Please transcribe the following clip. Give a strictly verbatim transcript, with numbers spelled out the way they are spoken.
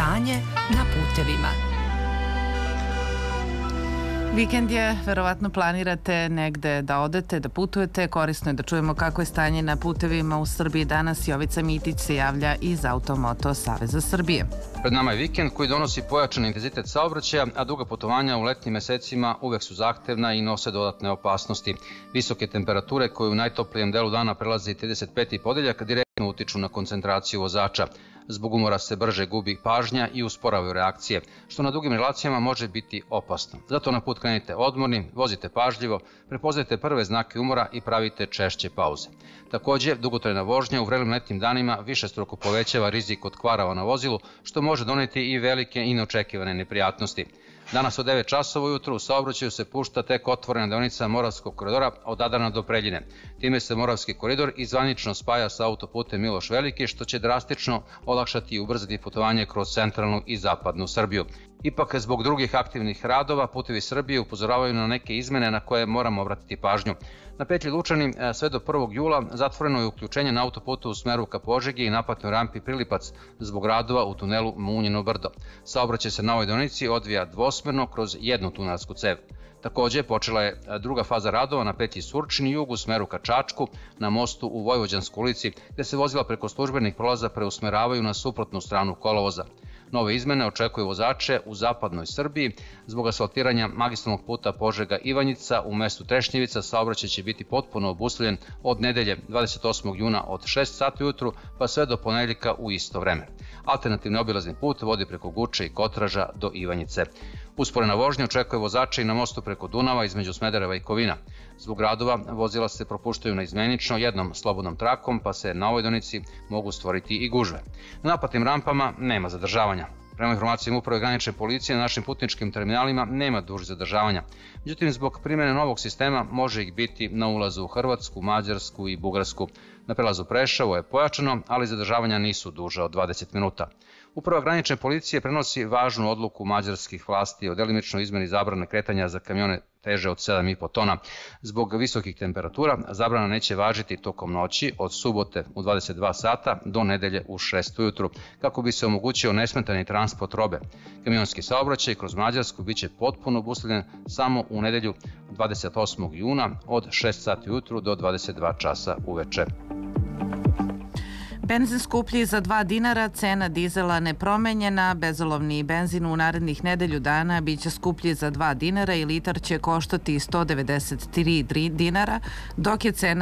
Stanje na putevima. Vikend je, verovatno planirate negde da odete, da putujete. Korisno je da čujemo kako je stanje na putevima u Srbiji danas. Jovica Mitić se javlja iz Automoto Saveza Srbije. Pred nama je vikend koji donosi pojačan intenzitet saobraćaja, a duga putovanja u letnjim mesecima uvek su zahtevna i nose dodatne opasnosti. Visoke temperature koje u najtoplijem delu dana prelaze i trideset peti podeljak direktno utiču na koncentraciju vozača. Zbog umora se brže gubi pažnja i usporavaju reakcije, što na dugim relacijama može biti opasno. Zato na put krenite odmorni, vozite pažljivo, prepoznajte prve znake umora i pravite češće pauze. Takođe, dugotrajna vožnja u vrelim letnjim danima višestruko povećava rizik od kvarova na vozilu, što može doneti i velike i neočekivane neprijatnosti. Danas od devet časova ujutru u saobraćaju se pušta tek otvorena deonica Moravskog koridora od Adrana do Preljine. Time se Moravski koridor i zvanično spaja sa autoputem Miloš Veliki, što će drastično olakšati i ubrzati putovanje kroz centralnu i zapadnu Srbiju. Ipak, zbog drugih aktivnih radova, Putevi Srbije upozoravaju na neke izmene na koje moramo obratiti pažnju. Na petlji Lučani sve do prvog jula zatvoreno je uključenje na autoputu u smeru ka Požegi i naplatnoj rampi Prilipac zbog radova u tunelu Munjino brdo. Saobraćaj se na ovoj deonici odvija dvosmerno kroz jednu tunelsku cev. Takođe, počela je druga faza radova na petlji Surčin i jug u smeru ka Čačku, na mostu u Vojvođanskoj ulici, gde se vozila preko službenih prolaza preusmeravaju na suprotnu stranu kolovoza. Nove izmene očekuju vozače u zapadnoj Srbiji. Zbog asfaltiranja magistralnog puta Požega-Ivanjica u mestu Trešnjevica saobraćaj će biti potpuno obustavljen od nedelje dvadeset osmog juna od šest sati ujutru pa sve do ponedeljka u isto vreme. Alternativni obilazni put vodi preko Guče i Kotraža do Ivanjice. Usporena vožnja očekuje vozače i na mostu preko Dunava između Smedereva i Kovina. Zbog radova vozila se propuštaju naizmenično jednom slobodnom trakom, pa se na ovoj deonici mogu stvoriti i gužve. Na naplatnim rampama nema zadržavanja. Prema informacijama Uprave granične policije, na našim putničkim terminalima nema dužih zadržavanja. Međutim, zbog primjene novog sistema može ih biti na ulazu u Hrvatsku, Mađarsku i Bugarsku. Na prelazu Preševo je pojačano, ali zadržavanja nisu duža od dvadeset minuta. Uprava granične policije prenosi važnu odluku mađarskih vlasti o delimičnoj izmeni zabrane kretanja za kamione teže od sedam i po tona. Zbog visokih temperatura zabrana neće važiti tokom noći od subote u dvadeset dva sata do nedelje u šest ujutru, kako bi se omogućio nesmetani transport robe. Kamionski saobraćaj kroz Mađarsku biće potpuno obustavljen samo u nedelju dvadeset osmog juna od šest sati ujutru do dvadeset dva časa uveče. Benzin skuplji za dva dinara, cena dizela nepromenjena, bezolovni benzin u narednih nedelju dana biće skuplji za dva dinara i litar će koštati sto devedeset tri dinara, dok je cena